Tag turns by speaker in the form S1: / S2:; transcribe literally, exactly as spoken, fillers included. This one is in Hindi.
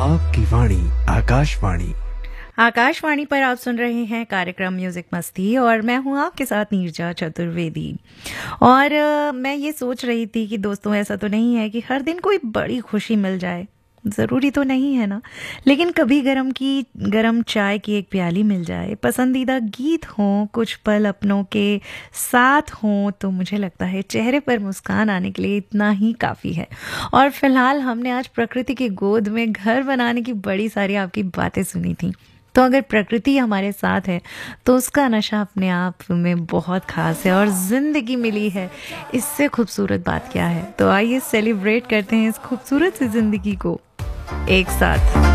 S1: आपकी वाणी आकाशवाणी।
S2: आकाशवाणी पर आप सुन रहे हैं कार्यक्रम म्यूजिक मस्ती और मैं हूं आपके साथ नीरजा चतुर्वेदी। और अ, मैं ये सोच रही थी कि दोस्तों ऐसा तो नहीं है कि हर दिन कोई बड़ी खुशी मिल जाए, ज़रूरी तो नहीं है ना। लेकिन कभी गरम की गरम चाय की एक प्याली मिल जाए, पसंदीदा गीत हों, कुछ पल अपनों के साथ हों, तो मुझे लगता है चेहरे पर मुस्कान आने के लिए इतना ही काफ़ी है। और फिलहाल हमने आज प्रकृति की गोद में घर बनाने की बड़ी सारी आपकी बातें सुनी थी। तो अगर प्रकृति हमारे साथ है तो उसका नशा अपने आप में बहुत खास है और ज़िंदगी मिली है, इससे खूबसूरत बात क्या है। तो आइए सेलिब्रेट करते हैं इस खूबसूरत सी ज़िंदगी को एक साथ।